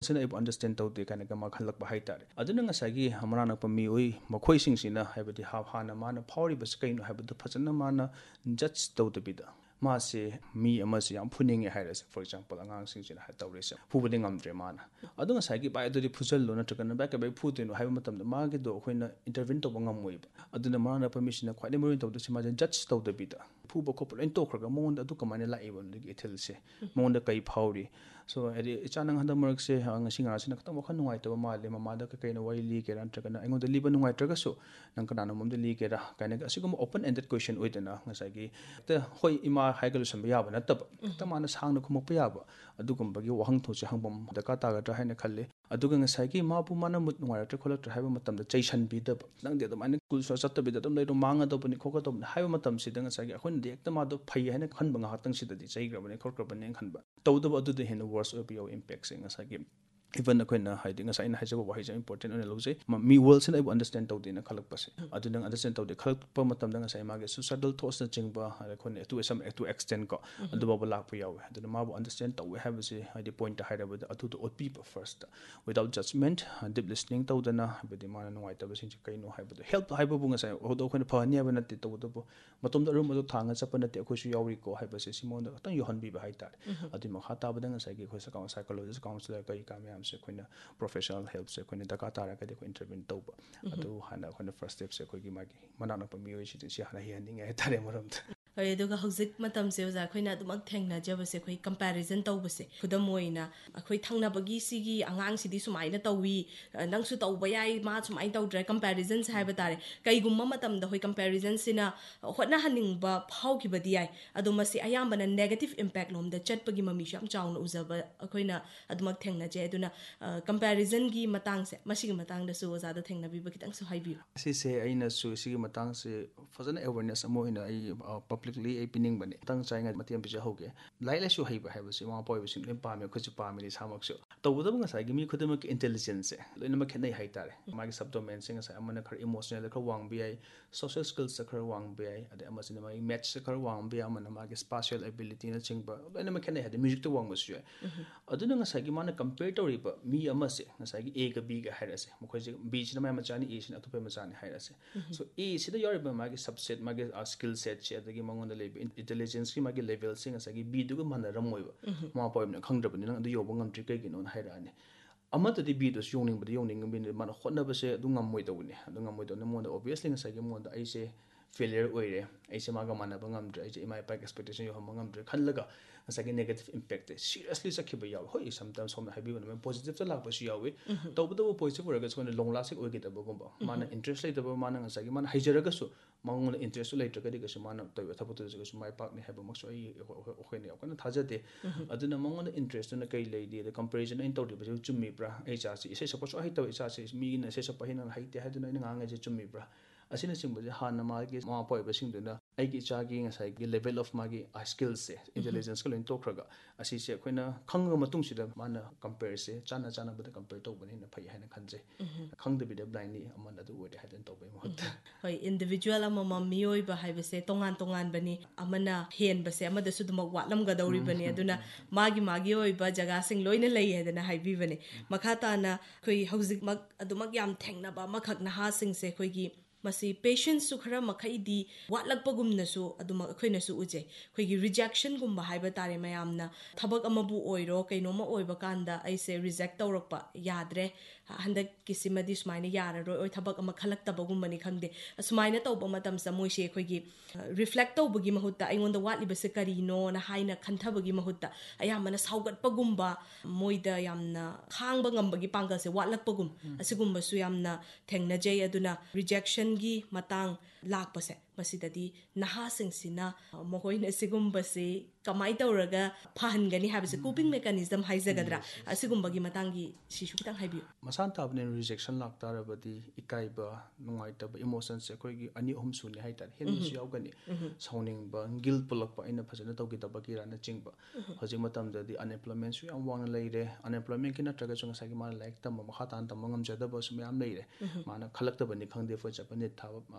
ꯁꯤꯅ ꯑꯩꯕꯨ ꯑꯟꯗꯔꯁꯇꯦꯟ ꯇꯧꯗꯦ ꯀꯥꯏꯅꯒ ꯃꯥ ꯈꯜꯂꯛꯄ ꯍꯥꯏꯇꯥꯔꯦ ꯑꯗꯨꯅ ꯉꯁꯥꯏꯒꯤ ꯃꯅꯥꯛ ꯅꯛꯄ ꯃꯤꯑꯣꯏ ꯃꯈꯣꯏꯁꯤꯡꯁꯤꯅ ꯍꯥꯏꯕꯗꯤ ꯍꯥꯟꯅ ꯃꯥꯅ ꯐꯥꯎꯔꯤꯕꯁꯤ ꯀꯩꯅꯣ ꯍꯥꯏꯕꯗꯨ ꯐꯖꯅ ꯃꯥꯅ ꯖꯠꯖ ꯇꯧꯗꯕꯤꯗ ꯃꯥꯁꯦ ꯃꯤ ꯑꯃꯁꯦ ꯌꯥꯝ ꯐꯨꯅꯤꯡꯉꯦ ꯍꯥꯏꯔꯁꯦ ꯐꯣꯔ ꯑꯦꯛꯖꯥꯝꯄꯜ ꯑꯉꯥꯡꯁꯤꯡꯁꯤꯅ ꯇꯧꯔꯤꯁꯦ ꯐꯨꯕꯗꯤ ꯉꯝꯗ꯭ꯔꯦ ꯃꯥꯅ ꯑꯗꯣ ꯉꯁꯥꯏꯒꯤ ꯚꯥꯏ ꯑꯗꯨꯗꯤ ꯐꯨꯖꯜꯂꯣ ꯅꯠꯇ꯭ꯔꯒꯅ ꯚꯥꯏ ꯀꯩ ꯐꯨꯗꯣꯏꯅꯣ ꯍꯥꯏꯕ ꯃꯇꯝꯗ ꯃꯥꯒꯤꯗꯣ ꯑꯩꯈꯣꯏꯅ ꯏꯟꯇꯔꯚꯤꯟ ꯇꯧꯕ ꯉꯝꯃꯣꯏꯕ ꯑꯗꯨꯅ ꯃꯥꯅ ꯅꯛꯄ ꯃꯤꯁꯤꯅ ꯈ꯭ꯋꯥꯏꯗꯒꯤ ꯃꯔꯨꯑꯣꯏꯅ ꯇꯧꯗꯣꯏꯁꯦ ꯃꯥꯁꯦ ꯖꯠꯖ ꯇꯧꯗꯕꯤꯗ ꯐꯨꯕ ꯈꯣꯠꯄ ꯂꯣꯏꯅ ꯇꯣꯛꯈ꯭ꯔꯒ ꯃꯉꯣꯟꯗ ꯑꯗꯨ ꯀꯃꯥꯏꯅ ꯂꯥꯛꯏꯕ ꯑꯗꯨꯒꯤ ꯏꯊꯤꯜꯁꯦ ꯃꯉꯣꯟꯗ ꯀꯩ ꯐꯥꯎꯔꯤ ꯁꯣ ꯍꯥꯏꯗꯤ ꯏꯆꯥ ꯅꯪ ꯍꯟꯗꯛ ꯃꯔꯛꯁꯦ ꯉꯁꯤ ꯉꯔꯥꯡꯁꯤꯅ ꯈꯤꯇꯪ ꯋꯥꯈꯜ ꯅꯨꯡꯉꯥꯏꯇꯕ ꯃꯥꯜꯂꯦ ꯃꯃꯥꯗ ꯀꯩꯅꯣ ꯋꯥꯔꯤ ꯂꯤꯒꯦꯔꯥ ꯅꯠꯇ꯭ꯔꯒꯅ ꯑꯩꯉꯣꯟꯗ ꯂꯤꯕ ꯅꯨꯡꯉꯥꯏꯇ꯭ꯔꯒꯁꯨ ꯅꯪ ꯀꯅꯥꯅꯣꯝꯗ ꯂꯤꯒꯦꯔꯥ ꯀꯥꯏꯅꯒ ꯑꯁꯤꯒꯨꯝꯕ ꯑꯣꯄꯟ ꯑꯦꯟꯗꯦड ꯀ꯭ꯋꯦꯁꯟ ꯑꯣꯏꯗꯅ ꯉꯁꯥꯏꯒꯤ ꯍꯣꯏ ꯏꯃꯥ ꯍꯥꯏꯔꯒ ꯂꯣꯏꯁꯟꯕ ꯌꯥꯕ ꯅꯠꯇꯕ ꯈꯤꯇꯪ ꯃꯥꯅ ꯁꯥꯡꯅ ꯈꯨꯝꯃꯛꯄ ꯌꯥꯕ ꯑꯗꯨꯒꯨꯝꯕꯒꯤ ꯋꯥꯍꯪꯊꯣꯛꯁꯦ ꯍꯪꯐꯝ ꯗꯔꯀꯥꯔ ꯇꯥꯒꯗ꯭ꯔꯥ ꯍꯥꯏꯅ ꯈꯜꯂꯤ ꯑꯗꯨꯒ ꯉꯁꯥꯏꯒꯤ ꯃꯥꯕꯨ ꯃꯥꯅ ꯃꯨꯠ ꯅꯨꯡꯉꯥꯏꯔꯛꯇ꯭ꯔꯦ ꯈꯣꯠꯂꯛꯇ꯭ꯔꯦ ꯍꯥꯏꯕ ꯃꯇꯝꯗ ꯆꯩꯁꯟꯕꯤꯗꯕ ꯅꯪꯗꯤ ꯑꯗꯨꯃꯥꯏꯅ ꯁ꯭ꯀꯨꯜ ꯆꯠꯇꯕꯤꯗ ꯑꯗꯨꯝ ꯂꯩꯔꯣ ꯃꯥꯡꯒꯗꯧꯕꯅꯤ ꯈꯣꯠꯀꯗꯧꯕꯅꯤ ꯍꯥꯏꯕ ꯃꯇꯝꯁꯤꯗ ꯉꯁꯥꯏꯒꯤ ꯑꯩꯈꯣꯏꯅꯗꯤ ꯍꯦꯛꯇ ꯃꯥꯗꯣ ꯐꯩ ꯍꯥꯏꯅ ꯈꯟꯕ ꯉꯥꯏꯍꯥꯛꯇꯪꯁꯤꯗꯗꯤ ꯆꯩꯈ꯭ꯔꯕꯅꯤ ꯈꯣꯠꯈ꯭ꯔꯕꯅꯤ ꯈꯟꯕ ꯇꯧꯗꯕ ꯑꯗꯨꯗ ꯍꯦꯟꯅ ꯋꯥꯔꯁ ꯑꯣꯏꯕ ꯌꯥꯎꯋꯤ ꯏꯝꯄꯦꯛꯁꯦ ꯉꯁꯥꯏꯒꯤ ꯏꯚꯟ ꯑꯩꯈꯣꯏꯅ ꯍꯥꯏꯗꯤ ꯉꯁꯥꯏ ꯑꯩꯅ ꯍꯥꯏꯖꯕ ꯋꯥꯍꯩꯁꯦ ꯏꯝꯄꯣꯔꯇꯦꯟ ꯑꯣꯏꯅ ꯂꯧꯖꯩ ꯃꯤ ꯋꯥꯔꯜꯁꯤꯅ ꯑꯩꯕꯨ ꯑꯟꯗꯔꯁꯇꯦꯟ ꯇꯧꯗꯦꯅ ꯈꯜꯂꯛꯄꯁꯦ ꯑꯗꯨ ꯅꯪ ꯑꯟꯗꯔꯁꯇꯦꯟ ꯇꯧꯗꯦ ꯈꯜꯂꯛꯄ ꯃꯇꯝꯗ ꯉꯁꯥꯏ ꯃꯥꯒꯤ ꯁꯨꯁꯥꯏꯗꯜ ꯊꯣꯠꯁꯅꯆꯤꯡꯕ ꯑꯩꯈꯣꯏꯅ ꯇꯨ ꯑꯦꯛꯁꯇꯦꯟ ꯀꯣ ꯑꯗꯨꯐꯥꯎꯕ ꯂꯥꯛꯄ ꯌꯥꯎꯋꯦ ꯑꯗꯨꯅ ꯃꯥꯕꯨ ꯑꯟꯗꯔꯁꯇꯦꯟ ꯇꯧꯋꯦ ꯍꯥꯏꯕꯁꯤ ꯍꯥꯏꯗꯤ ꯄꯣꯏꯟꯇ ꯍꯥꯏꯔꯕꯗ ꯑꯗꯨꯗꯣ ꯎꯠꯄꯤꯕ ꯐꯥꯔꯁꯇ ꯋꯤꯗꯥꯎꯠ ꯖꯁꯃꯦꯟꯠ ꯗꯤꯞ ꯂꯤꯁꯅꯤꯡ ꯇꯧꯗꯅ ꯍꯥꯏꯕꯗꯤ ꯃꯥꯅ ꯅꯨꯡꯉꯥꯏꯇꯕꯁꯤꯡꯁꯦ ꯀꯩꯅꯣ ꯍꯥꯏꯕꯗꯣ ꯍꯦꯜꯞ ꯍꯥꯏꯕꯕꯨ ꯉꯁꯥꯏ ꯑꯗꯣ ꯑꯩꯈꯣꯏꯅ ꯐꯍꯟꯅꯤ ꯍꯥꯏꯕ ꯅꯠꯇꯦ ꯇꯧꯕꯇꯕꯨ ꯃꯇꯣꯝꯗ ꯑꯔꯨꯝꯕꯗꯣ ꯊꯥꯡꯉ ꯆꯠꯄ ꯅꯠꯇꯦ ꯑꯩꯈꯣꯏꯁꯨ ꯌꯥꯎꯔꯤꯀꯣ ꯍꯥꯏꯕꯁꯦ ꯁꯤꯉꯣꯟꯗ ꯈꯤꯇꯪ ꯌꯧꯍꯟꯕꯤꯕ ꯍꯥꯏꯇꯥꯔꯦ ꯑꯗꯨꯒꯤ ꯃꯈꯥ ꯇꯥꯕꯗ ꯉꯁꯥꯏꯒꯤ ꯑꯩꯈꯣꯏ ꯁꯥꯏꯀꯣꯂꯣꯖꯤꯁ ꯀꯥꯎꯟꯁꯤꯂꯔ ꯀꯩ ꯀꯥ ꯃꯌꯥꯝꯁꯦ ꯑꯩꯈꯣꯏꯅ ꯄ꯭ꯔꯣꯐꯦꯁꯅꯦꯜ ꯍꯦꯜꯞꯁꯦ ꯑꯩꯈꯣꯏꯅ ꯗꯔꯀꯥꯔ ꯇꯥꯔꯒꯗꯤ ꯑꯩꯈꯣꯏ ꯏꯟꯇꯔꯚꯤꯟ ꯇꯧꯕ ꯑꯗꯨ ꯍꯥꯟꯅ ꯑꯩꯈꯣꯏꯅ ꯐꯥꯔꯁ ꯁ꯭ꯇꯦꯞꯁꯦ ꯑꯩꯈꯣꯏꯒꯤ ꯃꯥꯒꯤ ꯃꯅꯥꯛ ꯅꯛꯄ ꯃꯤꯑꯣꯏꯁꯤꯡꯁꯦ ꯁꯤ ꯍꯥꯟꯅ ꯍꯩꯍꯟꯅꯤꯡꯉꯦ ꯍꯥꯏꯇꯥꯔꯦ ꯃꯔꯝꯗ ꯍꯣꯏ ꯑꯗꯨꯒ ꯍꯧꯖꯤꯛ ꯃꯇꯝꯁꯦ ꯑꯣꯖꯥ ꯑꯩꯈꯣꯏꯅ ꯑꯗꯨꯃꯛ ꯊꯦꯡꯅꯖꯕꯁꯦ ꯑꯩꯈꯣꯏ ꯀꯝꯄꯦꯔꯤꯖꯟ ꯇꯧꯕꯁꯦ ꯈꯨꯗꯝ ꯑꯣꯏꯅ ꯑꯩꯈꯣꯏ ꯊꯪꯅꯕꯒꯤ ꯁꯤꯒꯤ ꯑꯉꯥꯡꯁꯤꯗꯤ ꯁꯨꯃꯥꯏꯅ ꯇꯧꯋꯤ ꯅꯪꯁꯨ ꯇꯧꯕ ꯌꯥꯏ ꯃꯥ ꯁꯨꯃꯥꯏꯅ ꯇꯧꯗ꯭ꯔꯦ ꯀꯝꯄꯦꯔꯤꯖꯟꯁꯦ ꯍꯥꯏꯕ ꯇꯥꯔꯦ ꯀꯩꯒꯨꯝꯕ ꯃꯇꯝꯗ ꯑꯩꯈꯣꯏ ꯀꯝꯄꯦꯔꯤꯖꯟꯁꯤꯅ ꯍꯣꯠꯅꯍꯟꯅꯤꯡꯕ ꯐꯥꯎꯈꯤꯕꯗꯤ ꯌꯥꯏ ꯑꯗꯣ ꯃꯁꯤ ꯑꯌꯥꯝꯕꯅ ꯅꯦꯒꯦꯇꯤቭ ꯏꯝꯄꯦꯛ ꯂꯣꯝꯗ ꯆꯠꯄꯒꯤ ꯃꯃꯤꯁꯨ ꯌꯥꯝ ꯆꯥꯎꯅ ꯎꯖꯕ ꯑꯩꯈꯣꯏꯅ ꯑꯗꯨꯃꯛ ꯊꯦꯡꯅꯖꯩ ꯑꯗꯨꯅ ꯀꯝꯄꯦꯔꯤꯖꯟꯒꯤ ꯃꯇꯥꯡꯁꯦ ꯃꯁꯤꯒꯤ ꯃꯇꯥꯡꯗꯁꯨ ꯑꯣꯖꯥꯗ ꯊꯦꯡꯅꯕꯤꯕ ꯈꯤꯇꯪꯁꯨ ꯍꯥꯏꯕꯤꯌꯨ ꯁꯤꯁꯦ ꯑꯩꯅꯁꯨ ꯁꯤꯒꯤ ꯃꯇꯥꯡꯁꯦ ꯐꯖꯅ ꯑꯦꯋꯦꯔꯅꯦꯁ ꯑꯃ ꯑꯣꯏꯅ ꯑꯩ ꯄꯕ꯭ꯂꯤꯛꯂꯤ ꯑꯩ ꯄꯤꯅꯤꯡꯕꯅꯦ ꯈꯤꯇꯪ ꯆꯥꯏꯉꯩ ꯃꯇꯦꯡ ꯄꯤꯖꯍꯧꯒꯦ ꯂꯥꯏꯔꯤꯛ ꯂꯥꯏꯁꯨ ꯍꯩꯕ ꯍꯥꯏꯕꯁꯤ ꯃꯃꯥ ꯃꯄꯥ ꯑꯣꯏꯕꯁꯤꯡ ꯂꯣꯏꯅ ꯄꯥꯝꯃꯦ ꯑꯩꯈꯣꯏꯁꯨ ꯄꯥꯝꯃꯤꯅꯤ ꯏꯁꯥꯃꯛꯁꯨ ꯇꯧꯕꯇꯕꯨ ꯉꯁꯥꯏꯒꯤ ꯃꯤ ꯈꯨꯗꯤꯡꯃꯛꯀꯤ ꯏꯟꯇꯦꯂꯤꯖꯦꯟꯁꯁꯦ ꯂꯣꯏꯅꯃꯛ ꯈꯦꯠꯅꯩ ꯍꯥꯏꯇꯥꯔꯦ ꯃꯥꯒꯤ ꯁꯕꯗꯣꯃꯦꯟꯁꯦ ꯉꯁꯥꯏ ꯑꯃꯅ ꯈꯔ ꯏꯃꯣꯁꯅꯦꯜꯗ ꯈꯔ ꯋꯥꯡꯕ ꯌꯥꯏ ꯁꯣꯁꯤꯌꯦꯜ ꯁ꯭ꯀꯤꯜꯁꯇ ꯈꯔ ꯋꯥꯡꯕ ꯌꯥꯏ ꯑꯗꯩ ꯑꯃꯁꯤꯅ ꯃꯥꯒꯤ ꯃꯦꯠꯁꯇ ꯈꯔ ꯋꯥꯡꯕ ꯌꯥꯏ ꯑꯃꯅ ꯃꯥꯒꯤ ꯁ꯭ꯄꯥꯁꯤꯌꯦꯜ ꯑꯦꯕꯤꯂꯤꯇꯤꯅꯆꯤꯡꯕ ꯂꯣꯏꯅꯃꯛ ꯈꯦꯠꯅꯩ ꯍꯥꯏꯗꯤ ꯃ꯭ꯌꯨꯖꯤꯛꯇ ꯋꯥꯡꯕꯁꯨ ꯌꯥꯏ ꯑꯗꯨꯅ ꯉꯁꯥꯏꯒꯤ ꯃꯥꯅ ꯀꯝꯄꯦꯌꯔ ꯇꯧꯔꯤꯕ ꯃꯤ ꯑꯃꯁꯦ ꯉꯁꯥꯏꯒꯤ ꯑꯦꯒ ꯕꯤꯒ ꯍꯥꯏꯔꯁꯦ ꯃꯈꯣꯏꯁꯦ ꯕꯤꯁꯤꯅ ꯃꯥꯏ ꯃꯆꯥꯅꯤ ꯑꯦꯁꯤꯅ ꯑꯇꯣꯞꯄ ꯃꯆꯥꯅꯤ ꯍꯥꯏꯔꯁꯦ ꯁꯣ ꯑꯦꯁꯤꯗ ꯌꯥꯎꯔꯤꯕ ꯃꯥꯒꯤ ꯁꯕꯁꯦꯠ ꯃꯥꯒꯤ ꯁ꯭ꯀꯤꯜ ꯁꯦꯠꯁꯦ ꯑꯗꯒꯤ ꯃꯉꯣꯟꯗ ꯂꯩꯕ ꯏꯟꯇꯦꯂꯤꯖꯦꯟꯁꯀꯤ ꯃꯥꯒꯤ ꯂꯦꯚꯦꯜꯁꯦ ꯉꯁꯥꯏꯒꯤ ꯕꯤꯗꯨꯒ ꯃꯥꯟꯅꯔꯝꯃꯣꯏꯕ ꯃꯃꯥ ꯃꯄꯥ ꯑꯣꯏꯕꯅ ꯈꯪꯗ꯭ꯔꯕꯅꯤ ꯅꯪ ꯑꯗꯨ ꯌꯧꯕ ꯉꯝꯗ꯭ꯔꯤ ꯀꯩꯒꯤꯅꯣꯅ ꯍꯥꯏꯔꯛꯑꯅꯤ ꯑꯃꯗꯗꯤ ꯕꯤꯗꯨꯁꯨ ꯌꯧꯅꯤꯡꯕꯗꯤ ꯌꯧꯅꯤꯡꯉꯕꯅꯤ ꯃꯥꯅ ꯍꯣꯠꯅꯕꯁꯦ ꯑꯗꯨ ꯉꯝꯃꯣꯏꯗꯧꯕꯅꯤ ꯑꯗꯨ ꯉꯝꯃꯣꯏꯗꯧꯕꯅꯤ ꯃꯉꯣꯟꯗ ꯑꯣꯕꯤꯌꯁꯂꯤ ꯉꯁꯥꯏꯒꯤ ꯃꯉꯣꯟꯗ ꯑꯩꯁꯦ ꯐꯦꯂꯤꯌꯔ ꯑꯣꯏꯔꯦ ꯑꯩꯁꯦ ꯃꯥꯒ ꯃꯥꯟꯅꯕ ꯉꯝꯗ꯭ꯔꯦ ꯑꯩꯁꯦ ꯏꯃꯥ ꯏꯄꯥꯒꯤ ꯑꯦꯛꯁꯄꯦꯛꯇꯦꯁꯟ ꯌꯧꯍꯟꯕ ꯉꯝꯗ꯭ꯔꯦ ꯈꯜꯂꯒ ꯉꯁꯥꯏꯒꯤ ꯅꯦꯒꯦꯇꯤቭ ꯏꯝꯄꯦꯛꯇꯦ ꯁꯤꯔꯤꯌꯁꯂꯤ ꯆꯠꯈꯤꯕ ꯌꯥꯎꯋꯤ ꯍꯣꯏ ꯁꯝꯇꯥꯏꯝ ꯁꯣꯝꯅ ꯍꯥꯏꯕꯤꯕꯅ ꯄꯣꯖꯤꯇꯤቭꯇ ꯂꯥꯛꯄꯁꯨ ꯌꯥꯎꯋꯤ ꯇꯧꯕꯇꯕꯨ ꯄꯣꯖꯤꯇꯤቭ ꯑꯣꯏꯔꯒꯁꯨ ꯑꯩꯈꯣꯏꯅ ꯂꯣꯡ ꯂꯥꯁꯇꯤꯡ ꯑꯣꯏꯒꯗꯕꯒꯨꯝꯕ ꯃꯥꯅ ꯏꯟꯇꯔꯦꯁ ꯂꯩꯇꯕ ꯃꯥꯅ ꯉꯁꯥꯏꯒꯤ ꯃꯥꯅ ꯍꯩꯖꯔꯒꯁꯨ ꯃꯉꯣꯟꯗ ꯏꯟꯇꯔꯦꯁꯇꯨ ꯂꯩꯇ꯭ꯔꯒꯗꯤ ꯀꯩꯁꯨ ꯃꯥꯅ ꯇꯧꯔꯤꯕ ꯊꯕꯛꯇꯨꯗꯁꯨ ꯀꯩꯁꯨ ꯃꯥꯏ ꯄꯥꯛꯅꯤ ꯍꯥꯏꯕꯃꯛꯁꯨ ꯑꯩꯈꯣꯏꯅ ꯌꯥꯝ ꯀꯟꯅ ꯊꯥꯖꯗꯦ ꯑꯗꯨꯅ ꯃꯉꯣꯟꯗ ꯏꯟꯇꯔꯦꯁꯇꯨꯅ ꯀꯩ ꯂꯩꯔꯤ ꯑꯗ ꯀꯝꯄꯦꯔꯤꯖꯟ ꯑꯩꯅ ꯇꯧꯔꯤꯕꯁꯤ ꯆꯨꯝꯃꯤꯕ꯭ꯔꯥ ꯑꯩ ꯏꯆꯥꯁꯤ ꯏꯁꯩ ꯁꯛꯄ ꯁꯨꯡꯍꯩ ꯍꯩꯇꯕ ꯏꯆꯥꯁꯤ ꯃꯤꯅ ꯏꯁꯩ ꯁꯛꯄ ꯍꯩꯅ ꯍꯩꯇꯦ ꯍꯥꯏꯗꯨꯅ ꯑꯩꯅ ꯉꯥꯡꯉꯩꯁꯦ ꯆꯨꯝꯃꯤꯕ꯭ꯔꯥ ꯑꯁꯤꯅꯆꯤꯡꯕꯁꯦ ꯍꯥꯟꯅ ꯃꯥꯒꯤ ꯃꯃꯥ ꯃꯄꯥ ꯑꯣꯏꯕꯁꯤꯡꯗꯨꯅ ꯑꯩꯒꯤ ꯏꯆꯥꯒꯤ ꯉꯁꯥꯏꯒꯤ ꯂꯦꯚꯦꯜ ꯑꯣꯐ ꯃꯥꯒꯤ ꯁ꯭ꯀꯤꯜꯁꯦ ꯏꯟꯇꯦꯂꯤꯖꯦꯟꯁꯀ ꯂꯣꯏꯅ ꯇꯣꯛꯈ꯭ꯔꯒ ꯑꯁꯤꯁꯦ ꯑꯩꯈꯣꯏꯅ ꯈꯪꯉꯕ ꯃꯇꯨꯡꯁꯤꯗ ꯃꯥꯅ ꯀꯝꯄꯦꯌꯔꯁꯦ ꯆꯥꯟꯅꯕꯗ ꯀꯝꯄꯦꯌꯔ ꯇꯧꯕꯅ ꯍꯦꯟꯅ ꯐꯩ ꯍꯥꯏꯅ ꯈꯟꯖꯩ ꯈꯪꯗꯕꯤꯗ ꯕ꯭ꯂꯥꯏꯟꯂꯤ ꯑꯃꯅ ꯑꯗꯨ ꯑꯣꯏꯔꯦ ꯍꯥꯏꯗꯅ ꯇꯧꯕꯒꯤ ꯃꯍꯨꯠꯇ ꯍꯣꯏ ꯏꯟꯗꯤꯕꯤꯖꯨꯋꯦꯜ ꯑꯃꯃꯝ ꯃꯤꯑꯣꯏꯕ ꯍꯥꯏꯕꯁꯦ ꯇꯣꯉꯥꯟ ꯇꯣꯉꯥꯟꯕꯅꯤ ꯑꯃꯅ ꯍꯦꯟꯕꯁꯦ ꯑꯃꯗꯁꯨ ꯑꯗꯨꯃꯛ ꯋꯥꯠꯂꯝꯒꯗꯧꯔꯤꯕꯅꯤ ꯑꯗꯨꯅ ꯃꯥꯒꯤ ꯑꯣꯏꯕ ꯖꯒꯥꯁꯤꯡ ꯂꯣꯏꯅ ꯂꯩ ꯍꯥꯏꯗꯅ ꯍꯥꯏꯕꯤꯕꯅꯦ ꯃꯈꯥ ꯇꯥꯅ ꯑꯩꯈꯣꯏ ꯍꯧꯖꯤꯛꯃꯛ ꯑꯗꯨꯃꯛ ꯌꯥꯝ ꯊꯦꯡꯅꯕ ꯑꯃꯈꯛ ꯅꯍꯥꯁꯤꯡꯁꯦ ꯑꯩꯈꯣꯏꯒꯤ ꯃꯁꯤ ꯄꯦꯁꯦꯟꯁꯁꯨ ꯈꯔ ꯃꯈꯩꯗꯤ ꯋꯥꯠꯂꯛꯄꯒꯨꯝꯅꯁꯨ ꯑꯗꯨꯃꯛ ꯑꯩꯈꯣꯏꯅꯁꯨ ꯎꯖꯩ ꯑꯩꯈꯣꯏꯒꯤ ꯔꯤꯖꯦꯛꯁꯟꯒꯨꯝꯕ ꯍꯥꯏꯕ ꯇꯥꯔꯦ ꯃꯌꯥꯝꯅ ꯊꯕꯛ ꯑꯃꯕꯨ ꯑꯣꯏꯔో ꯀꯩꯅꯣꯝꯃ ꯑꯣꯏꯕ ꯀꯥꯟꯗ ꯑꯩꯁꯦ ꯔꯤꯖꯦꯛ ꯇꯧꯔꯛꯄ ꯌꯥꯗ꯭ꯔꯦ ꯍꯟꯗꯛꯀꯤꯁꯤꯃꯗꯤ ꯁꯨꯃꯥꯏꯅ ꯌꯥꯔꯔꯣꯏ ꯊꯕꯛ ꯑꯃ ꯈꯜꯂꯛꯇꯕꯒꯨꯝꯕꯅꯤ ꯈꯪꯗꯦ ꯑꯁꯨꯃꯥꯏꯅ ꯇꯧꯕ ꯃꯇꯝꯁꯤꯗ ꯃꯣꯏꯁꯦ ꯑꯩꯈꯣꯏꯒꯤ ꯔꯤꯐ꯭ꯂꯦꯛ ꯇꯧꯕꯒꯤ ꯃꯍꯨꯠꯇ ꯑꯩꯉꯣꯟꯗ ꯋꯥꯠꯂꯤꯕꯁꯦ ꯀꯔꯤꯅꯣꯅ ꯍꯥꯏꯅ ꯈꯟꯊꯕꯒꯤ ꯃꯍꯨꯠꯇ ꯑꯌꯥꯝꯕꯅ ꯁꯥꯎꯒꯠꯄꯒꯨꯝꯕ ꯃꯣꯏꯗ ꯌꯥꯝꯅ ꯈꯥꯡꯕ ꯉꯝꯕꯒꯤ ꯄꯥꯡꯒꯜꯁꯦ ꯋꯥꯠꯂꯛꯄꯒꯨꯝ ꯑꯁꯤꯒꯨꯝꯕꯁꯨ ꯌꯥꯝꯅ ꯊꯦꯡꯅꯖꯩ ꯑꯗꯨꯅ ꯔꯤꯖꯦꯛꯁꯟꯒꯤ ꯃꯇꯥꯡ ꯂꯥꯛꯄꯁꯦ ꯃꯁꯤꯗꯗꯤ ꯅꯍꯥꯁꯤꯡꯁꯤꯅ ꯃꯈꯣꯏꯅ ꯁꯤꯒꯨꯝꯕꯁꯤ ꯀꯃꯥꯏꯅ ꯇꯧꯔꯒ ꯐꯍꯟꯒꯅꯤ ꯍꯥꯏꯕꯁꯦ ꯀꯣꯄꯤꯡ ꯃꯦꯀꯥꯅꯤꯖꯝ ꯍꯥꯏꯖꯒꯗ꯭ꯔꯥ ꯑꯁꯤꯒꯨꯝꯕꯒꯤ ꯃꯇꯥꯡꯒꯤ ꯁꯤꯁꯨ ꯈꯤꯇꯪ ꯍꯥꯏꯕꯤꯌꯨ ꯃꯁꯥꯅ ꯇꯥꯕꯅꯦ ꯔꯤꯖꯦꯛꯁꯟ ꯂꯥꯛꯇꯥꯔꯕꯗꯤ ꯏꯀꯥꯏꯕ ꯅꯨꯡꯉꯥꯏꯇꯕ ꯏꯃꯣꯁꯟꯁꯦ ꯑꯩꯈꯣꯏꯒꯤ ꯑꯅꯤ ꯑꯍꯨꯝ ꯁꯨꯅꯤ ꯍꯥꯏꯇꯥꯔꯦ ꯍꯦꯟꯕꯁꯨ ꯌꯥꯎꯒꯅꯤ ꯁꯥꯎꯅꯤꯡꯕ ꯒꯤꯜ ꯄꯨꯜꯂꯛꯄ ꯑꯩꯅ ꯐꯖꯅ ꯇꯧꯈꯤꯗꯕꯒꯤꯔꯅꯆꯤꯡꯕ ꯍꯧꯖꯤꯛ ꯃꯇꯝꯗꯗꯤ ꯑꯟꯑꯦꯝꯄ꯭ꯂꯣꯏꯃꯦꯟꯁꯨ ꯌꯥꯝ ꯋꯥꯡꯅ ꯂꯩꯔꯦ ꯑꯟꯑꯦꯝꯄ꯭ꯂꯣꯏꯃꯦꯟꯀꯤ ꯅꯠꯇ꯭ꯔꯒꯁꯨ ꯉꯁꯥꯏꯒꯤ ꯃꯥꯅ ꯂꯥꯏꯔꯤꯛ ꯇꯝꯕ ꯃꯈꯥ ꯇꯥꯅ ꯇꯝꯕ ꯉꯝꯖꯗꯕꯁꯨ ꯃꯌꯥꯝ ꯂꯩꯔꯦ ꯃꯥꯅ ꯈꯜꯂꯛꯇꯕꯅꯤ ꯈꯪꯗꯦ ꯐꯣꯔ ꯑꯦꯛꯖꯥꯝꯄꯜ ꯅꯤꯠ ꯊꯥꯕ ꯃꯥ